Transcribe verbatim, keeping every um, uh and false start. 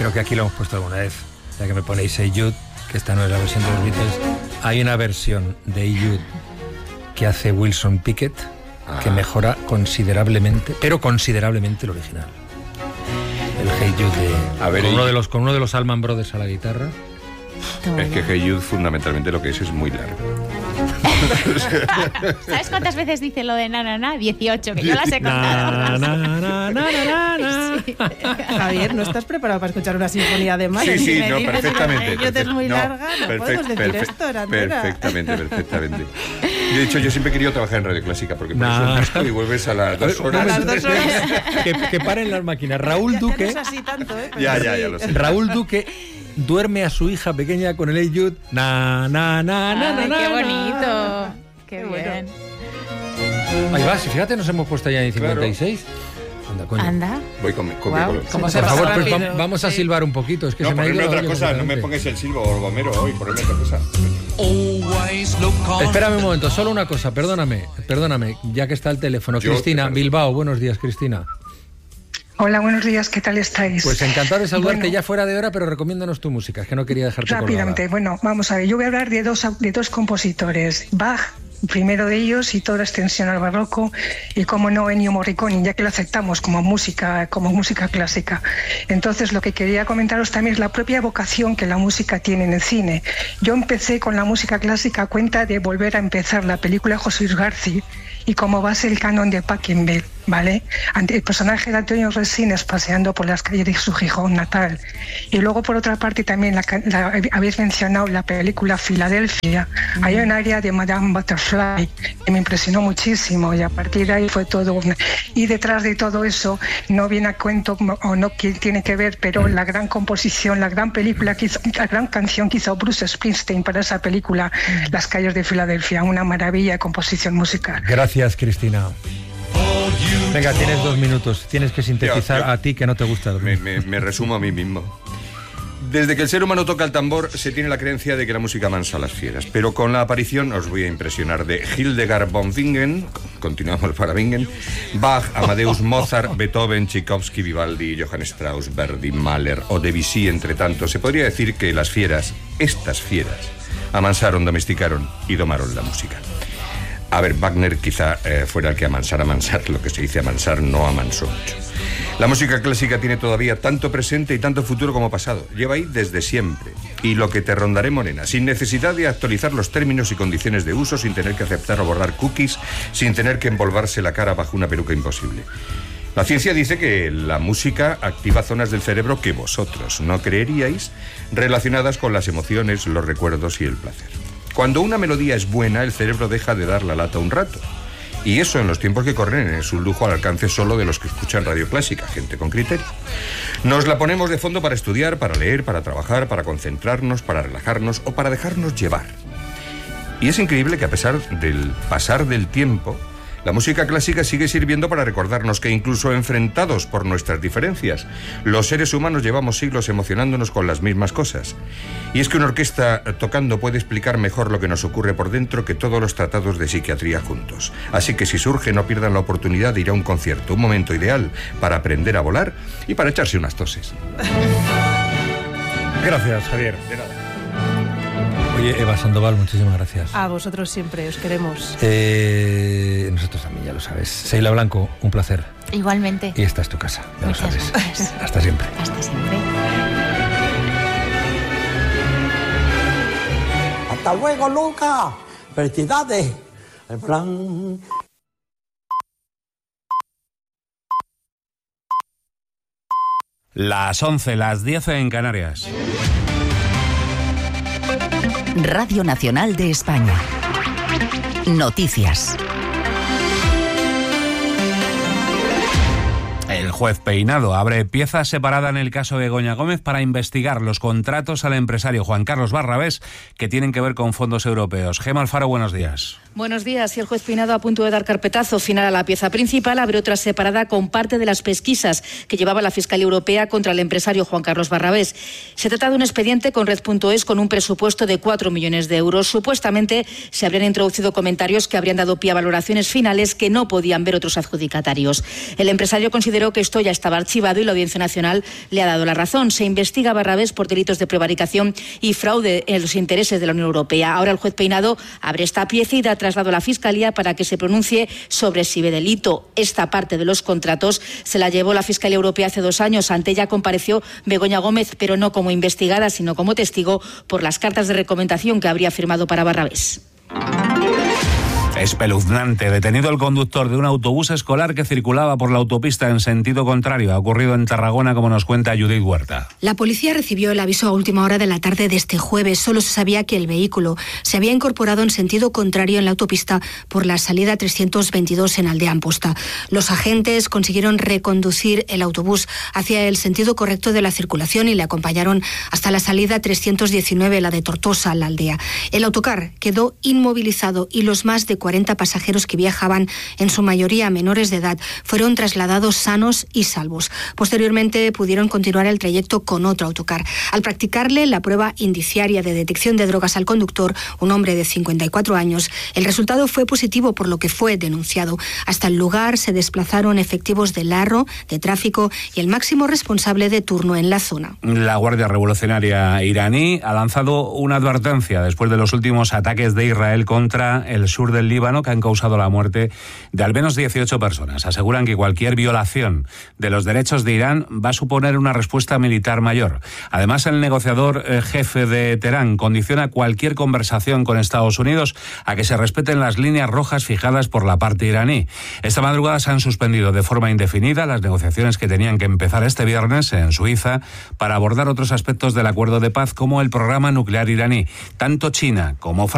creo que aquí lo hemos puesto alguna vez, ya que me ponéis Hey Jude, que esta no es la versión de los Beatles. Hay una versión de Hey Jude que hace Wilson Pickett, ah. que mejora considerablemente, pero considerablemente el original. El Hey Jude de, a ver, con, uno de los, con uno de los Allman Brothers a la guitarra. Es que Hey Jude fundamentalmente lo que es es muy largo. ¿Sabes cuántas veces dice lo de na na na? dieciocho, que yo las he contado. Na, na, na, na, na, na. Sí. Javier, ¿no estás preparado para escuchar una sinfonía de Mahler? Sí, sí, si me no, dices perfectamente. Que es muy no, larga, no perfect, podemos decir perfect, esto, Arandura. Perfectamente, perfectamente. De hecho, yo siempre he querido trabajar en Radio Clásica, porque por nah. eso disco y vuelves a las dos horas. A las dos horas. que, que paren las máquinas. Raúl ya, Duque... Ya, no es así tanto, ¿eh? Ya, sí. ya, ya lo sé. Raúl Duque duerme a su hija pequeña con el Hey Jude. Na, na, na, na, Ay, na, qué na, bonito. Qué, qué bien. Bueno. Ahí va, si fíjate, nos hemos puesto ya en cincuenta y seis. Claro. Anda, coño. Anda. Voy con, con wow. mi Por favor, pues va, vamos a silbar un poquito. Es que no, se me ha ido otra la cosa, no me pongáis el silbo o el gomero hoy, ponedme otra cosa. Espérame un momento, solo una cosa, perdóname, perdóname, ya que está el teléfono. Yo, Cristina, Bilbao, buenos días, Cristina. Hola, buenos días, ¿qué tal estáis? Pues encantado de saludarte bueno, ya fuera de hora, pero recomiéndanos tu música, es que no quería dejarte rápidamente, colgada. Bueno, vamos a ver, yo voy a hablar de dos, de dos compositores, Bach, primero de ellos, y toda la extensión al barroco, y como no, Ennio Morricone, ya que lo aceptamos como música, como música clásica. Entonces, lo que quería comentaros también es la propia vocación que la música tiene en el cine. Yo empecé con la música clásica a cuenta de volver a empezar la película José Luis García, y como base el canon de Pachelbel, ¿vale? El personaje de Antonio Resines paseando por las calles de su Gijón natal. Y luego, por otra parte, también la, la, habéis mencionado la película Filadelfia. Mm. Hay un área de Madame Butterfly que me impresionó muchísimo, y a partir de ahí fue todo. Una... Y detrás de todo eso, no viene a cuento o no tiene que ver, pero la gran composición, la gran película, que hizo, la gran canción que hizo Bruce Springsteen para esa película, mm. Las calles de Filadelfia, una maravilla de composición musical. Gracias. Gracias, Cristina. Venga, tienes dos minutos. Tienes que sintetizar yo, yo, a ti que no te gusta dormir. Me, me, me resumo a mí mismo. Desde que el ser humano toca el tambor, se tiene la creencia de que la música mansa a las fieras. Pero con la aparición, os voy a impresionar, de Hildegard von Bingen, continuamos para Bingen, Bach, Amadeus Mozart, Beethoven, Tchaikovsky, Vivaldi, Johann Strauss, Verdi, Mahler o Debussy, entre tanto, se podría decir que las fieras, estas fieras, amansaron, domesticaron y domaron la música. A ver, Wagner quizá eh, fuera el que amansara, amansar, lo que se dice amansar, no amansó mucho. La música clásica tiene todavía tanto presente y tanto futuro como pasado. Lleva ahí desde siempre. Y lo que te rondaré, morena, sin necesidad de actualizar los términos y condiciones de uso, sin tener que aceptar o borrar cookies, sin tener que embolvarse la cara bajo una peluca imposible. La ciencia dice que la música activa zonas del cerebro que vosotros no creeríais, relacionadas con las emociones, los recuerdos y el placer. Cuando una melodía es buena, el cerebro deja de dar la lata un rato. Y eso en los tiempos que corren es un lujo al alcance solo de los que escuchan radio clásica, gente con criterio. Nos la ponemos de fondo para estudiar, para leer, para trabajar, para concentrarnos, para relajarnos o para dejarnos llevar. Y es increíble que a pesar del pasar del tiempo, la música clásica sigue sirviendo para recordarnos que incluso enfrentados por nuestras diferencias, los seres humanos llevamos siglos emocionándonos con las mismas cosas. Y es que una orquesta tocando puede explicar mejor lo que nos ocurre por dentro que todos los tratados de psiquiatría juntos. Así que si surge, no pierdan la oportunidad de ir a un concierto, un momento ideal para aprender a volar y para echarse unas toses. Gracias, Javier. De nada. Oye, Eva Sandoval, muchísimas gracias. A vosotros siempre, os queremos. Eh, nosotros también, ya lo sabes. Seila Blanco, un placer. Igualmente. Y esta es tu casa, ya Muchas lo sabes. Gracias. Hasta siempre. Hasta siempre. Hasta luego, Luca. Felicidades. El plan... Las once, las diez en Canarias. Radio Nacional de España. Noticias. El juez Peinado abre pieza separada en el caso de Begoña Gómez para investigar los contratos al empresario Juan Carlos Barrabés que tienen que ver con fondos europeos. Gema Alfaro, buenos días. Buenos días. Y el juez Peinado, a punto de dar carpetazo final a la pieza principal, abre otra separada con parte de las pesquisas que llevaba la Fiscalía Europea contra el empresario Juan Carlos Barrabés. Se trata de un expediente con Red punto es con un presupuesto de cuatro millones de euros. Supuestamente se habrían introducido comentarios que habrían dado pie a valoraciones finales que no podían ver otros adjudicatarios. El empresario consideró que supuesto ya estaba archivado y la Audiencia Nacional le ha dado la razón. Se investiga a Barrabés por delitos de prevaricación y fraude en los intereses de la Unión Europea. Ahora el juez Peinado abre esta pieza y da traslado a la Fiscalía para que se pronuncie sobre si ve delito. Esta parte de los contratos se la llevó la Fiscalía Europea hace dos años. Ante ella compareció Begoña Gómez, pero no como investigada, sino como testigo por las cartas de recomendación que habría firmado para Barrabés. Espeluznante. Detenido el conductor de un autobús escolar que circulaba por la autopista en sentido contrario. Ha ocurrido en Tarragona, como nos cuenta Judith Huerta. La policía recibió el aviso a última hora de la tarde de este jueves. Solo se sabía que el vehículo se había incorporado en sentido contrario en la autopista por la salida trescientos veintidós en Aldea Amposta. Los agentes consiguieron reconducir el autobús hacia el sentido correcto de la circulación y le acompañaron hasta la salida trescientos diecinueve, la de Tortosa, la aldea. El autocar quedó inmovilizado y los más de cuarenta pasajeros que viajaban, en su mayoría menores de edad, fueron trasladados sanos y salvos. Posteriormente pudieron continuar el trayecto con otro autocar. Al practicarle la prueba indiciaria de detección de drogas al conductor, un hombre de cincuenta y cuatro años, el resultado fue positivo, por lo que fue denunciado. Hasta el lugar se desplazaron efectivos del Arro, de tráfico y el máximo responsable de turno en la zona. La Guardia Revolucionaria iraní ha lanzado una advertencia después de los últimos ataques de Israel contra el sur del Líbano, que han causado la muerte de al menos dieciocho personas. Aseguran que cualquier violación de los derechos de Irán va a suponer una respuesta militar mayor. Además, el negociador eh, jefe de Teherán condiciona cualquier conversación con Estados Unidos a que se respeten las líneas rojas fijadas por la parte iraní. Esta madrugada se han suspendido de forma indefinida las negociaciones que tenían que empezar este viernes en Suiza para abordar otros aspectos del acuerdo de paz, como el programa nuclear iraní. Tanto China como Francia